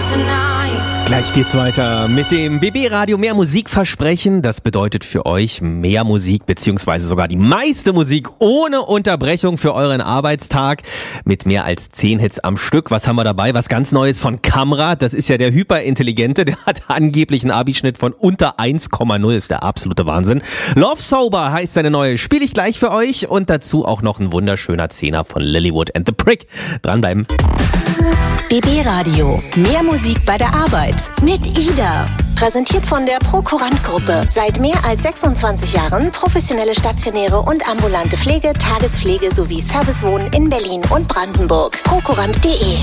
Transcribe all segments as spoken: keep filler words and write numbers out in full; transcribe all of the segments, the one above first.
Gleich geht's weiter mit dem B B Radio Mehr Musik versprechen. Das bedeutet für euch mehr Musik, beziehungsweise sogar die meiste Musik ohne Unterbrechung für euren Arbeitstag mit mehr als zehn Hits am Stück. Was haben wir dabei? Was ganz Neues von Kamrat. Das ist ja der Hyperintelligente. Der hat angeblich einen Abischnitt von unter eins Komma null. Ist der absolute Wahnsinn. Love Sober heißt seine neue. Spiele ich gleich für euch. Und dazu auch noch ein wunderschöner Zehner von Lilywood and the Prick. Dranbleiben. B B Radio. Mehr Musik bei der Arbeit. Mit Ida. Präsentiert von der Prokurant Gruppe. Seit mehr als sechsundzwanzig Jahren professionelle stationäre und ambulante Pflege, Tagespflege sowie Servicewohnen in Berlin und Brandenburg. prokurant punkt de.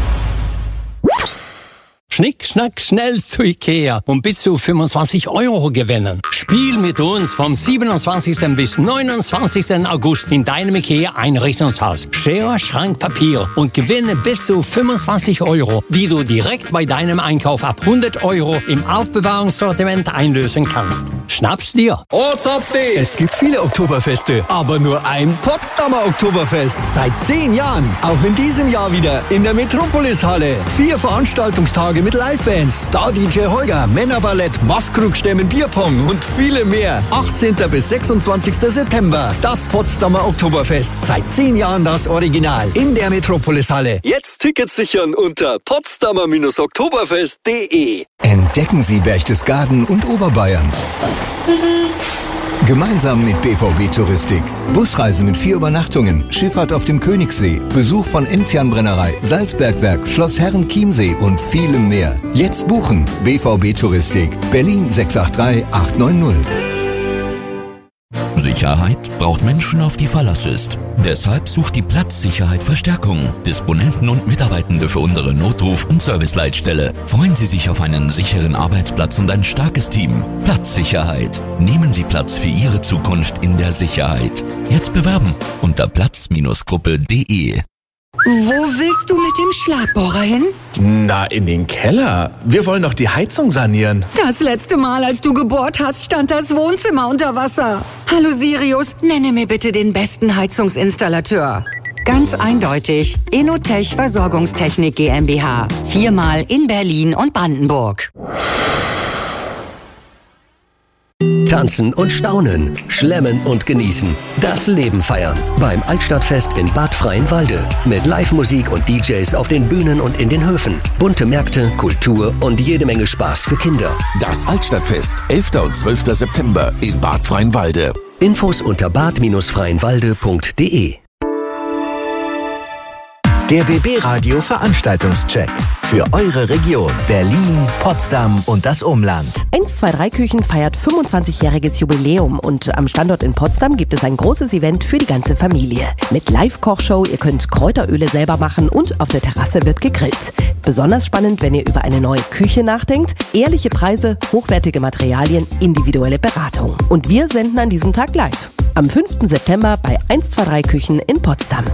Schnick, schnack, schnell zu Ikea und bis zu fünfundzwanzig Euro gewinnen. Spiel mit uns vom siebenundzwanzigsten bis neunundzwanzigsten August in deinem Ikea-Einrichtungshaus. Schere, Schrank, Papier und gewinne bis zu fünfundzwanzig Euro, die du direkt bei deinem Einkauf ab hundert Euro im Aufbewahrungssortiment einlösen kannst. Schnapp's dir. Ortsupdate! Es gibt viele Oktoberfeste, aber nur ein Potsdamer Oktoberfest. Seit zehn Jahren. Auch in diesem Jahr wieder in der Metropolis-Halle. Vier Veranstaltungstage mit Livebands, Star-D J Holger, Männerballett, Maskrugstämmen, Bierpong und viele mehr. achtzehnten bis sechsundzwanzigsten September. Das Potsdamer Oktoberfest. Seit zehn Jahren das Original. In der Metropolis-Halle. Jetzt Tickets sichern unter potsdamer oktoberfest punkt de. Entdecken Sie Berchtesgaden und Oberbayern. Gemeinsam mit B V B Touristik. Busreise mit vier Übernachtungen, Schifffahrt auf dem Königssee, Besuch von Enzian-Brennerei, Salzbergwerk, Schloss Herrenchiemsee und vielem mehr. Jetzt buchen. B V B Touristik. Berlin sechs acht drei acht neun null. Sicherheit braucht Menschen, auf die Verlass ist. Deshalb sucht die Platzsicherheit Verstärkung. Disponenten und Mitarbeitende für unsere Notruf- und Serviceleitstelle. Freuen Sie sich auf einen sicheren Arbeitsplatz und ein starkes Team. Platzsicherheit. Nehmen Sie Platz für Ihre Zukunft in der Sicherheit. Jetzt bewerben unter platz Gruppe punkt de. Wo willst du mit dem Schlagbohrer hin? Na, in den Keller. Wir wollen doch die Heizung sanieren. Das letzte Mal, als du gebohrt hast, stand das Wohnzimmer unter Wasser. Hallo Sirius, nenne mir bitte den besten Heizungsinstallateur. Ganz eindeutig. Enotech Versorgungstechnik GmbH. Viermal in Berlin und Brandenburg. Tanzen und staunen, schlemmen und genießen. Das Leben feiern. Beim Altstadtfest in Bad Freienwalde. Mit Live-Musik und D Js auf den Bühnen und in den Höfen. Bunte Märkte, Kultur und jede Menge Spaß für Kinder. Das Altstadtfest, elften und zwölften September in Bad Freienwalde. Infos unter bad freienwalde punkt de. Der B B Radio Veranstaltungscheck. Für eure Region Berlin, Potsdam und das Umland. eins zwei drei Küchen feiert fünfundzwanzigjähriges Jubiläum und am Standort in Potsdam gibt es ein großes Event für die ganze Familie. Mit Live-Kochshow, ihr könnt Kräuteröle selber machen und auf der Terrasse wird gegrillt. Besonders spannend, wenn ihr über eine neue Küche nachdenkt. Ehrliche Preise, hochwertige Materialien, individuelle Beratung. Und wir senden an diesem Tag live. Am fünften September bei eins zwei drei Küchen in Potsdam.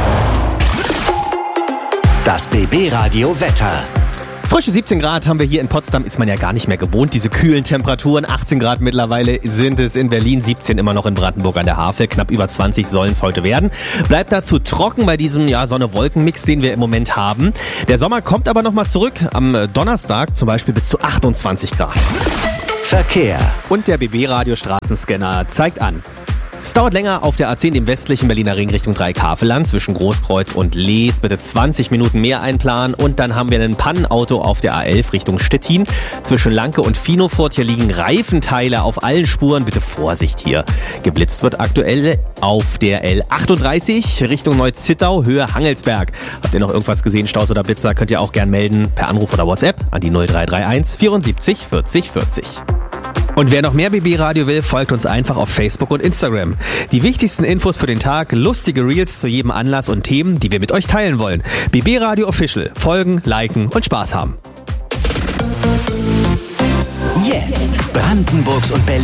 Das B B Radio Wetter. Frische siebzehn Grad haben wir hier in Potsdam, ist man ja gar nicht mehr gewohnt. Diese kühlen Temperaturen, achtzehn Grad mittlerweile sind es in Berlin, siebzehn immer noch in Brandenburg an der Havel. Knapp über zwanzig sollen es heute werden. Bleibt dazu trocken bei diesem ja, Sonne-Wolken-Mix, den wir im Moment haben. Der Sommer kommt aber nochmal zurück. Am Donnerstag zum Beispiel bis zu achtundzwanzig Grad. Verkehr. Und der B B Radio Straßenscanner zeigt an. Es dauert länger auf der A zehn, dem westlichen Berliner Ring Richtung Dreieck-Havelland zwischen Großkreuz und Lees. Bitte zwanzig Minuten mehr einplanen. Und dann haben wir ein Pannenauto auf der A elf Richtung Stettin zwischen Lanke und Finofurt. Hier liegen Reifenteile auf allen Spuren. Bitte Vorsicht hier. Geblitzt wird aktuell auf der L achtunddreißig Richtung Neu-Zittau, Höhe Hangelsberg. Habt ihr noch irgendwas gesehen, Staus oder Blitzer? Könnt ihr auch gern melden per Anruf oder WhatsApp an die null drei drei eins vierundsiebzig vierzig vierzig. Und wer noch mehr B B Radio will, folgt uns einfach auf Facebook und Instagram. Die wichtigsten Infos für den Tag, lustige Reels zu jedem Anlass und Themen, die wir mit euch teilen wollen. B B Radio Official. Folgen, liken und Spaß haben. Jetzt Brandenburgs und Berlin